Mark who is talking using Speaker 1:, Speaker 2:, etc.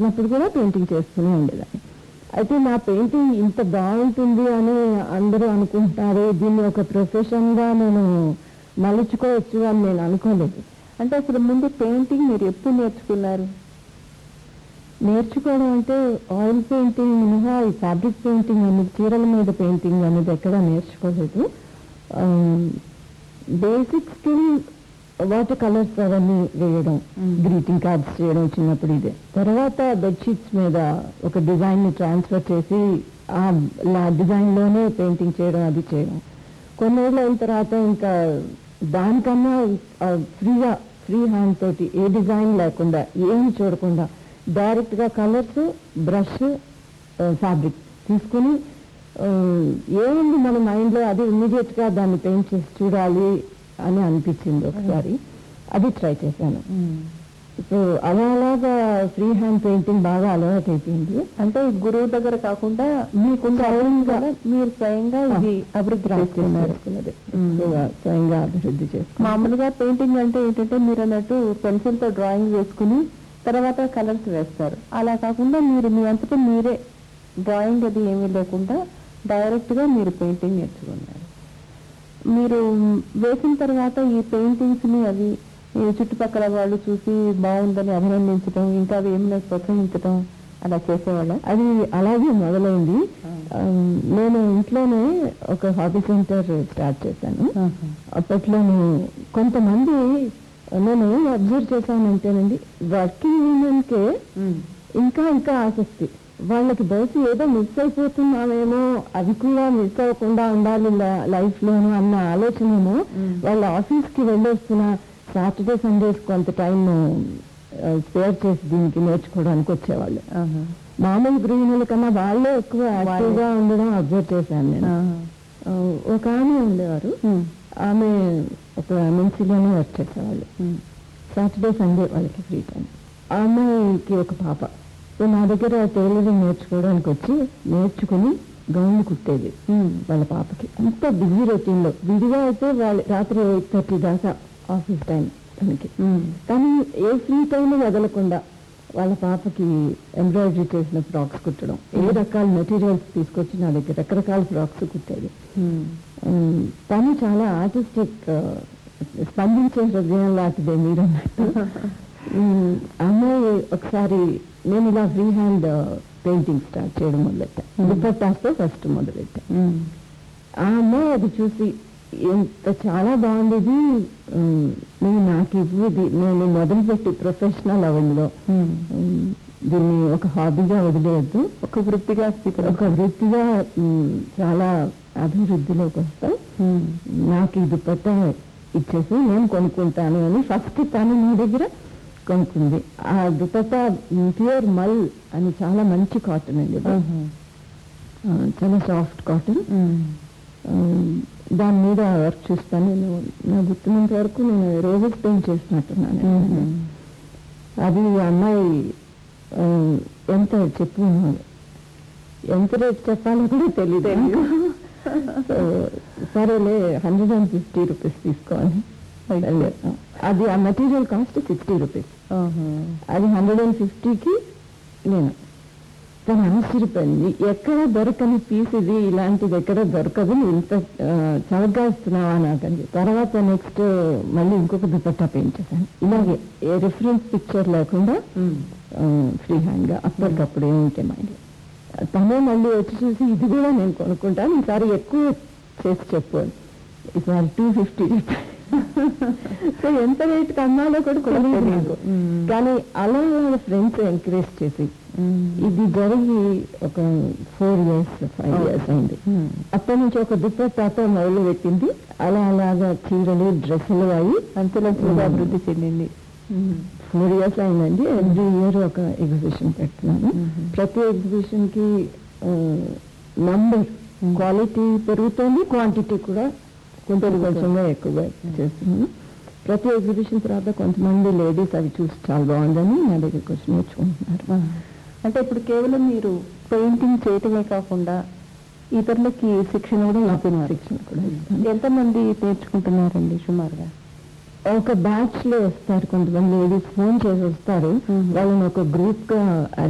Speaker 1: చేస్తున్నప్పుడు కూడా పెయింటింగ్ చేస్తూనే ఉండేదాన్ని. అయితే నా పెయింటింగ్ ఇంత బాగుంటుంది అని అందరూ అనుకుంటున్నారు, దీన్ని ఒక ప్రొఫెషన్గా నేను మలుచుకోవచ్చు అని నేను అనుకోలేదు.
Speaker 2: అంటే అసలు ముందు పెయింటింగ్ మీరు ఎప్పుడు నేర్చుకున్నారు?
Speaker 1: నేర్చుకోవడం అంటే ఆయిల్ పెయింటింగ్ మినహా ఈ ఫ్యాబ్రిక్ పెయింటింగ్ అనేది, చీరల మీద పెయింటింగ్ అనేది ఎక్కడా నేర్చుకోలేదు. బేసిక్ స్కిల్ వాటర్ కలర్స్ అవన్నీ వేయడం, గ్రీటింగ్ కార్డ్స్ చేయడం చిన్నప్పుడు ఇదే. తర్వాత బెడ్షీట్స్ మీద ఒక డిజైన్ని ట్రాన్స్ఫర్ చేసి ఆ డిజైన్లోనే పెయింటింగ్ చేయడం, అది చేయడం. కొన్నేళ్ళు అయిన తర్వాత ఇంకా దానికన్నా ఫ్రీ హ్యాండ్ తోటి ఏ డిజైన్ లేకుండా ఏమి చూడకుండా డైరెక్ట్గా కలర్స్, బ్రష్, ఫ్యాబ్రిక్ తీసుకుని ఏముంది మన మైండ్లో అది ఇమ్మీడియట్గా దాన్ని పెయింట్ చేసి చూడాలి అని అనిపించింది ఒకసారి. అది ట్రై చేశాను. సో అలాగా ఫ్రీ హ్యాండ్ పెయింటింగ్ బాగా అలవాటు అయిపోయింది.
Speaker 2: అంటే గురువు దగ్గర కాకుండా మీకు మీరు స్వయంగా ఇది అభివృద్ధి చేసుకున్నది.
Speaker 1: స్వయంగా అభివృద్ధి చేసుకున్నాను.
Speaker 2: మామూలుగా పెయింటింగ్ అంటే ఏంటంటే మీరు అన్నట్టు పెన్సిల్తో డ్రాయింగ్ వేసుకుని తర్వాత కలర్స్ వేస్తారు. అలా కాకుండా మీరు మీ అంతటా మీరే డ్రాయింగ్ అది ఏమీ లేకుండా డైరెక్ట్గా మీరు పెయింటింగ్ నేర్చుకున్నారు. మీరు వేసిన తర్వాత ఈ పెయింటింగ్స్ని అవి చుట్టుపక్కల వాళ్ళు చూసి బాగుందని అభినందించడం, ఇంకా అవి ఏమైనా ప్రోత్సహించడం అలా చేసేవాళ్ళ?
Speaker 1: అది అలాగే మొదలైంది. నేను ఇంట్లోనే ఒక హాబీ సెంటర్ స్టార్ట్ చేశాను. అప్పట్లోనే కొంతమంది నేను అబ్జర్వ్ చేశానంటేనండి, వర్కింగ్ ఉమెన్కే ఇంకా ఇంకా ఆసక్తి. వాళ్ళకి బయట ఏదో మిస్ అయిపోతున్నామేమో, అది కూడా మిస్ అవ్వకుండా ఉండాలి లైఫ్లోను అన్న ఆలోచనేమో వాళ్ళ ఆఫీస్కి వెళ్ళొస్తున్న సాటర్డే సండేస్ కొంత టైం స్పేర్ చేసి దీనికి నేర్చుకోవడానికి వచ్చేవాళ్ళు. మామూలు గృహిణుల కన్నా వాళ్ళే ఎక్కువ యాక్టివ్గా ఉండడం అబ్జర్వ్ చేశాను నేను. ఒక ఆమె ఉండేవారు, ఆమె ఒక MNCలోనే వర్క్ చేసేవాళ్ళు. సాటర్డే సండే వాళ్ళకి ఫ్రీ టైం. ఆ అమ్మాయికి ఒక పాప. సో నా దగ్గర టైలరింగ్ నేర్చుకోవడానికి వచ్చి నేర్చుకుని గౌన్లు కుట్టేది వాళ్ళ పాపకి. అంత బిజీ రొటీన్లో. విడిగా అయితే వాళ్ళు రాత్రి 8:30 దాకా ఆఫీస్ టైం తనకి. కానీ ఏ ఫ్రీ టైం వదలకుండా వాళ్ళ పాపకి ఎంబ్రాయిడరీ చేసిన ఫ్రాక్స్ కుట్టడం, ఏ రకాల మెటీరియల్స్ తీసుకొచ్చి నా దగ్గర రకరకాల ఫ్రాక్స్ కుట్టేది. తను చాలా ఆర్టిస్టిక్, స్పందించే హృదయం లాంటిదే మీరు అన్నట్టు. అమ్మాయి ఒకసారి నేను ఇలా ఫ్రీ హ్యాండ్ పెయింటింగ్ స్టార్ట్ చేయడం మొదలెట్టా. దుపట్టాస్తో ఫస్ట్ మొదలెట్టా. ఆ అమ్మాయి అది చూసి ఎంత చాలా బాగుండేది, నువ్వు నాకు ఇవ్వది, నేను మొదలుపెట్టి ప్రొఫెషనల్ అవన్లో దీన్ని ఒక హాబీగా వదిలేయద్దు, ఒక వృత్తిగా చాలా అభివృద్ధిలోకి వస్తాం, నాకు ఈ దుపట్టా ఇచ్చేసి నేను కొనుక్కుంటాను అని ఫస్ట్ తను నా దగ్గర కొనుక్కుంది. ఆ దుపట్టా ప్యూర్ మల్ అని చాలా మంచి కాటన్ అండి, చాలా సాఫ్ట్ కాటన్. దాని మీద వర్క్ చూస్తాను నేను. నా గుర్తున్నంత వరకు నేను రోజెస్ పెయింట్ చేసినట్టున్నాను. అది అమ్మాయి ఎంత చెప్పు, ఎంత రేట్ చెప్పాలో కూడా తెలియదు. సరేలే 150 రూపీస్ తీసుకోవాలి. అది ఆ మెటీరియల్ కాస్ట్ 60 రూపీస్. అది 150కి నేను తను ఆశ్చర్యపోయింది. ఎక్కడ దొరకని పీస్ ఇది, ఇలాంటిది ఎక్కడ దొరకదు, ఇంత చవకగా ఇస్తున్నావా నాకని. తర్వాత నెక్స్ట్ మళ్ళీ ఇంకొక దుపట్టా పెయింట్ చేశాను. ఇలాగే ఏ రిఫరెన్స్ పిక్చర్ లేకుండా ఫ్రీ హ్యాండ్గా అప్పటికప్పుడు ఏమిటే మైండ్. తనే మళ్ళీ వచ్చి చూసి ఇది కూడా నేను కొనుక్కుంటాను, ఈసారి ఎక్కువ చేసి చెప్పు, ఈసారి 250 రూపీస్. సో ఎంత రేటుకి అమ్మాలో కూడా తెలియదు. కానీ అలా ఫ్రెండ్స్ ఎంకరేజ్ చేసి ఇది జరిగి ఒక 4 years 5 years అయింది. అప్పటి నుంచి ఒక దుపట్టాతో మొదలు పెట్టింది. అలాగా చీరలు, డ్రెస్సులు అవి అంచెలంచెలుగా అభివృద్ధి చెందింది. 4 years అయిందండి. ఎవ్రీ ఇయర్ ఒక ఎగ్జిబిషన్ పెడుతున్నాను. ప్రతి ఎగ్జిబిషన్ కి నంబర్, క్వాలిటీ పెరుగుతుంది, క్వాంటిటీ కూడా కొంచెంగా ఎక్కువగా చేస్తున్నాను. ప్రతి ఎగ్జిబిషన్ తర్వాత కొంతమంది లేడీస్ అవి చూసి చాలా బాగుందని నా దగ్గరికి వచ్చి నేర్చుకుంటున్నారు.
Speaker 2: అంటే ఇప్పుడు కేవలం మీరు పెయింటింగ్ చేయటమే కాకుండా ఇతరులకి శిక్షణ కూడా ఇస్తున్నారు.
Speaker 1: శిక్షణ కూడా
Speaker 2: ఎంతమంది నేర్చుకుంటున్నారండి సుమారుగా?
Speaker 1: ఒక బ్యాచ్ లో వస్తారు కొంతమంది లేడీస్, ఫోన్ చేసి వస్తారు. వాళ్ళని ఒక గ్రూప్ గా